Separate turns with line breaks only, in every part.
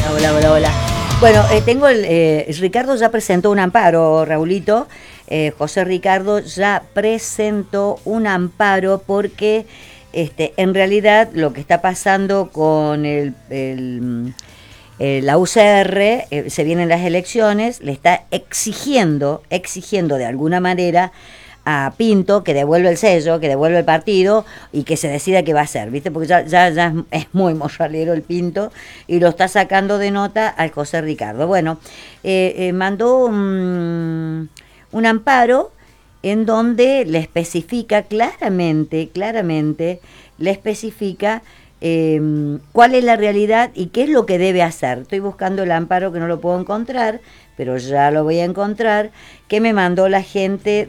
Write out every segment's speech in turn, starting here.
Hola, hola, hola. Bueno, Ricardo ya presentó un amparo, Raulito. José Ricardo ya presentó un amparo porque en realidad lo que está pasando con la UCR, se vienen las elecciones, le está exigiendo de alguna manera a Pinto que devuelva el sello, que devuelva el partido y que se decida qué va a hacer, ¿viste? Porque ya es muy morralero el Pinto y lo está sacando de nota al José Ricardo. Bueno, mandó un amparo en donde le especifica claramente, le especifica cuál es la realidad y qué es lo que debe hacer. Estoy buscando el amparo que no lo puedo encontrar, pero ya lo voy a encontrar, que me mandó la gente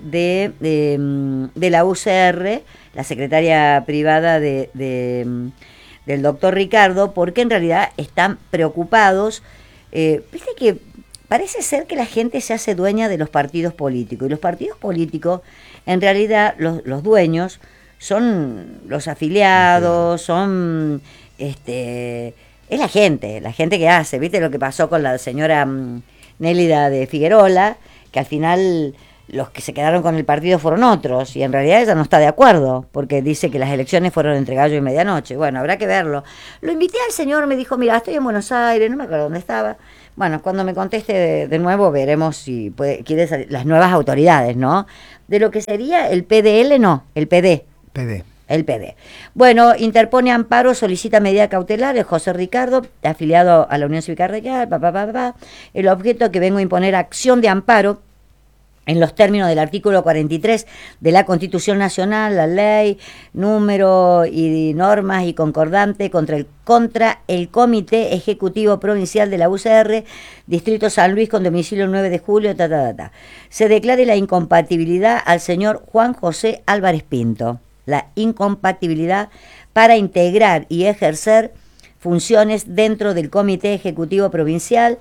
de la UCR, la secretaria privada del doctor Ricardo, porque en realidad están preocupados. Viste que parece ser que la gente se hace dueña de los partidos políticos, y los partidos políticos, en realidad, los dueños son los afiliados, son es la gente que hace. ¿Viste lo que pasó con la señora Nélida de Figuerola? Que al final los que se quedaron con el partido fueron otros, y en realidad ella no está de acuerdo, porque dice que las elecciones fueron entre gallo y medianoche. Bueno, habrá que verlo. Lo invité al señor, me dijo, mira, estoy en Buenos Aires, no me acuerdo dónde estaba. Bueno, cuando me conteste de nuevo veremos si quiere salir las nuevas autoridades, ¿no? De lo que sería el PDL, no, el PD. El PD. Bueno, interpone amparo, solicita medida cautelar el José Ricardo, afiliado a la Unión Cívica Radical, El objeto que vengo a imponer acción de amparo en los términos del artículo 43 de la Constitución Nacional, la ley, número y normas y concordante contra el Comité Ejecutivo Provincial de la UCR, Distrito San Luis, con domicilio el 9 de julio, Se declare la incompatibilidad al señor Juan José Álvarez Pinto. La incompatibilidad para integrar y ejercer funciones dentro del Comité Ejecutivo Provincial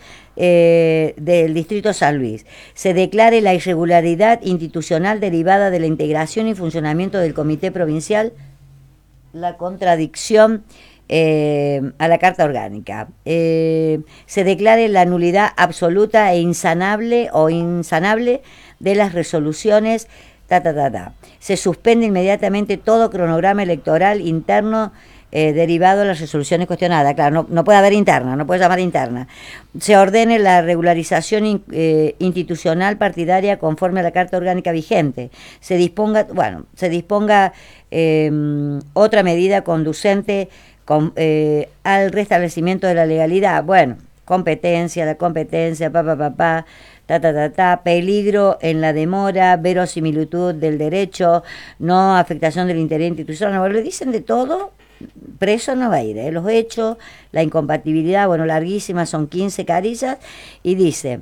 del Distrito San Luis. Se declare la irregularidad institucional derivada de la integración y funcionamiento del Comité Provincial, la contradicción a la Carta Orgánica. Se declare la nulidad absoluta e insanable de las resoluciones. Se suspende inmediatamente todo cronograma electoral interno derivado de las resoluciones cuestionadas. Claro, no puede haber interna, no puede llamar interna. Se ordene la regularización institucional partidaria conforme a la Carta Orgánica vigente. Se disponga otra medida conducente al restablecimiento de la legalidad. Bueno, la competencia, peligro en la demora, verosimilitud del derecho, no afectación del interés institucional. Bueno, le dicen de todo, preso no va a ir, los hechos, la incompatibilidad, bueno, larguísima, son 15 carillas, y dice,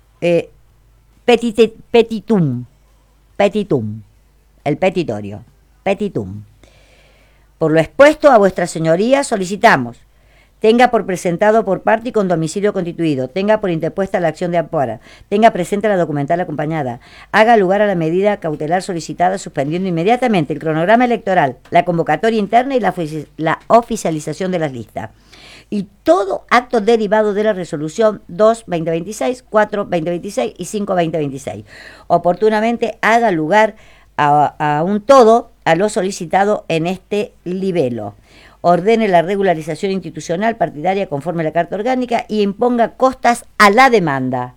petitum, el petitorio, petitum. Por lo expuesto a vuestra señoría solicitamos: tenga por presentado por parte y con domicilio constituido, tenga por interpuesta la acción de amparo, tenga presente la documental acompañada, haga lugar a la medida cautelar solicitada, suspendiendo inmediatamente el cronograma electoral, la convocatoria interna y la oficialización de las listas. Y todo acto derivado de la resolución 2-2026, 4-2026 y 5-2026. Oportunamente haga lugar a un todo a lo solicitado en este libelo. Ordene la regularización institucional partidaria conforme a la Carta Orgánica y imponga costas a la demanda.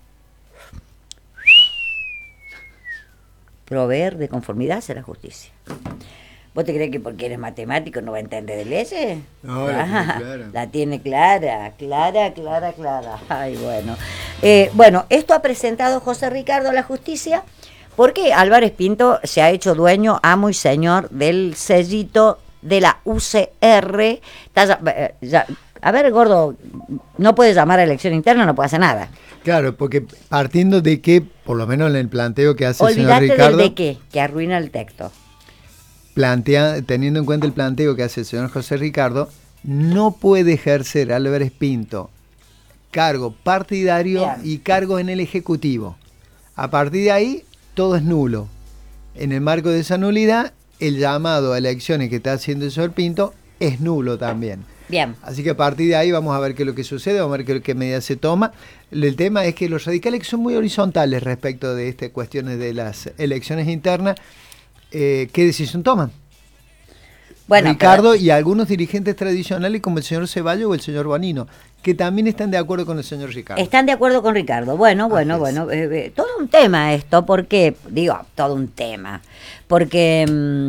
Proveer de conformidad será justicia. ¿Vos te crees que porque eres matemático no va a entender de leyes?
No,
la tiene clara. Ay, bueno. Bueno, esto ha presentado José Ricardo a la justicia porque Álvarez Pinto se ha hecho dueño, amo y señor del sellito de la UCR. A ver, gordo, no puede llamar a elección interna, no puede hacer nada.
Claro, porque partiendo de que, por lo menos en el planteo que hace el señor Ricardo...
Olvídate del de qué, que arruina el texto.
Teniendo en cuenta el planteo que hace el señor José Ricardo, no puede ejercer Álvarez Pinto cargo partidario y cargo en el Ejecutivo. A partir de ahí, todo es nulo. En el marco de esa nulidad, el llamado a elecciones que está haciendo el señor Pinto es nulo también.
Bien.
Así que a partir de ahí vamos a ver qué es lo que sucede, vamos a ver qué medidas se toma. El tema es que los radicales son muy horizontales respecto de estas cuestiones de las elecciones internas. ¿Qué decisión toman? Bueno, Ricardo y algunos dirigentes tradicionales como el señor Ceballos o el señor Bonino, que también están de acuerdo con el señor Ricardo.
Están de acuerdo con Ricardo. Bueno, todo un tema esto, porque, digo, todo un tema, porque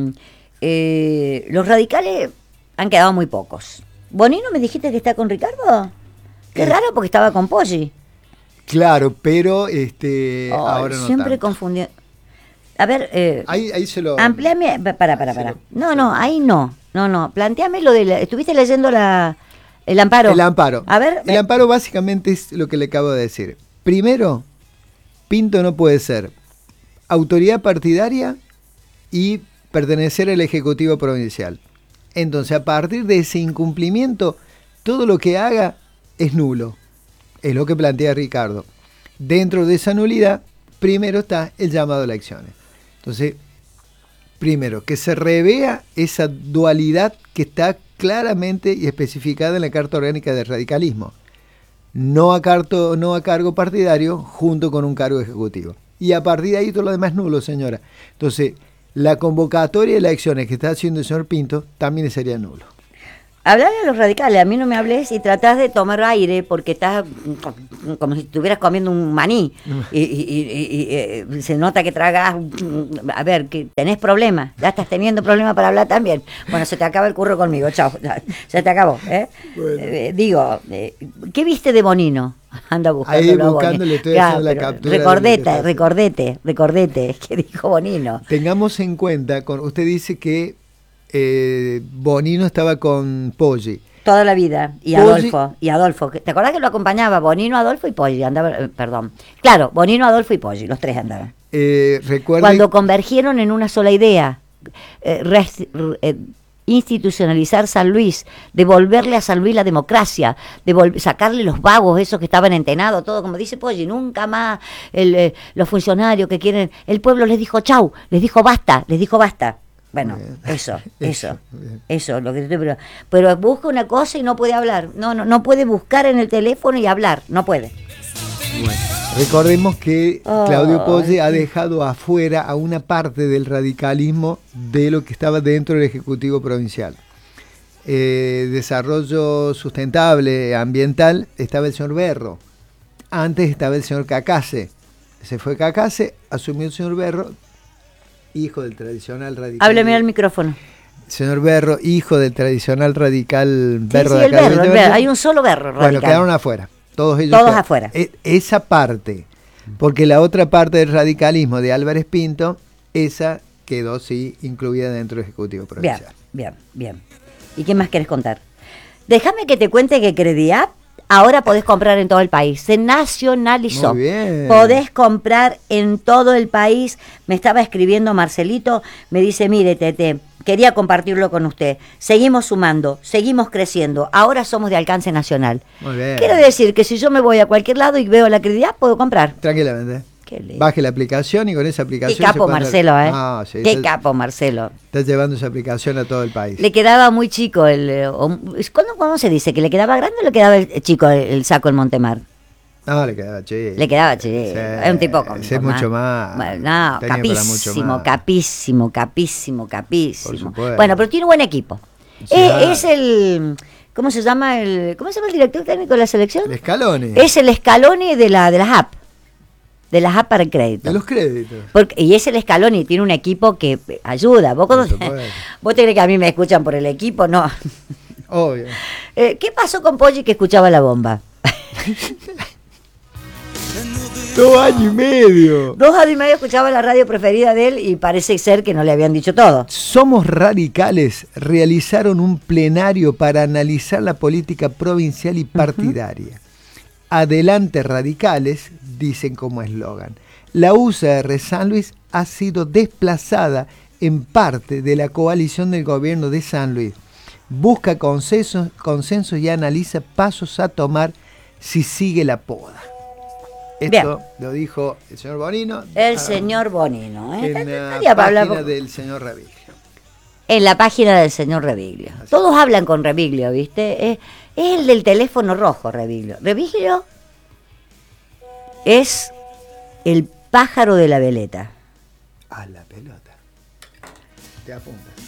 los radicales han quedado muy pocos. ¿Bonino me dijiste que está con Ricardo? Qué raro, porque estaba con Poggi.
Claro, pero ahora no
siempre
tanto.
confundió. A ver,
ahí se lo...
Ampliame, para. No, ahí no. Planteame lo de ¿estuviste leyendo el amparo?
El amparo.
A ver.
El amparo básicamente es lo que le acabo de decir. Primero, Pinto no puede ser autoridad partidaria y pertenecer al Ejecutivo Provincial. Entonces, a partir de ese incumplimiento, todo lo que haga es nulo. Es lo que plantea Ricardo. Dentro de esa nulidad, primero está el llamado a elecciones. Entonces, primero, que se revea esa dualidad que está claramente y especificada en la Carta Orgánica del Radicalismo. No a cargo partidario junto con un cargo ejecutivo. Y a partir de ahí todo lo demás es nulo, señora. Entonces, la convocatoria de elecciones que está haciendo el señor Pinto también sería nulo.
Hablarle a los radicales, a mí no me hables y tratás de tomar aire porque estás como si estuvieras comiendo un maní y se nota que tragas, a ver, que tenés problemas, ya estás teniendo problemas para hablar también. Bueno, se te acaba el curro conmigo, chao, se te acabó. Bueno. ¿Qué viste de Bonino? Anda buscándolo.
Ahí buscándole, estoy haciendo la captura.
Recordete, es que dijo Bonino.
Tengamos en cuenta, usted dice que Bonino estaba con Poggi
toda la vida y Adolfo, ¿te acordás que lo acompañaba? Bonino, Adolfo y Poggi claro, Bonino, Adolfo y Poggi, los tres andaban. Cuando convergieron en una sola idea, institucionalizar San Luis, devolverle a San Luis la democracia, sacarle los vagos esos que estaban entenados, todo como dice Poggi, nunca más los funcionarios que quieren, el pueblo les dijo chau, les dijo basta. Bueno, eso, lo que pero busca una cosa y no puede hablar, no puede buscar en el teléfono y hablar, no puede.
Bueno, recordemos que Claudio Poggi ha dejado afuera a una parte del radicalismo de lo que estaba dentro del Ejecutivo Provincial. Desarrollo sustentable, ambiental, estaba el señor Berro. Antes estaba el señor Cacase. Se fue Cacase, asumió el señor Berro, hijo del tradicional radical.
Hábleme al micrófono.
Señor Berro, hijo del tradicional radical Berro
sí,
de acá.
El Berro. Hay un solo Berro radical.
Bueno, quedaron afuera. Todos
afuera.
Esa parte, porque la otra parte del radicalismo de Álvarez Pinto, esa quedó sí incluida dentro del Ejecutivo Provincial.
Bien. ¿Y qué más querés contar? Déjame que te cuente que Crediap ahora podés comprar en todo el país. Se nacionalizó.
Muy bien.
Podés comprar en todo el país. Me estaba escribiendo Marcelito, me dice, mire, Tete, quería compartirlo con usted. Seguimos sumando, seguimos creciendo. Ahora somos de alcance nacional.
Muy bien.
Quiere decir que si yo me voy a cualquier lado y veo la Crediap, puedo comprar.
Tranquilamente. Baje la aplicación y con esa aplicación...
Qué capo Marcelo,
sí,
Qué capo Marcelo.
Está llevando esa aplicación a todo el país.
Le quedaba muy chico ¿cómo se dice? ¿Que le quedaba grande o le quedaba chico el saco en Montemar?
No, le quedaba chico.
Le quedaba chico. Sí, es un tipo con
mucho más.
Bueno, capísimo.
Por supuesto.
Bueno, pero tiene un buen equipo.
Sí,
es el... ¿Cómo se llama el director técnico de la selección?
El Scaloni.
Es el Scaloni de las app. De las apps para el crédito.
De los créditos.
Y es el Scaloni, tiene un equipo que ayuda. ¿Vos te crees que a mí me escuchan por el equipo? No.
Obvio.
¿Qué pasó con Poggi que escuchaba la bomba?
2 años y medio.
2 años y medio escuchaba la radio preferida de él y parece ser que no le habían dicho todo.
Somos Radicales realizaron un plenario para analizar la política provincial y partidaria. Adelante Radicales, dicen como eslogan. La UCR San Luis ha sido desplazada en parte de la coalición del gobierno de San Luis. Busca consenso y analiza pasos a tomar si sigue la poda. Esto lo dijo el señor Bonino.
El señor Bonino.
En la página del señor Reviglio.
en la página del señor Reviglio. Todos hablan con Reviglio, ¿viste? Es el del teléfono rojo, Reviglio. Reviglio es el pájaro de la veleta.
A la pelota. Te apuntas.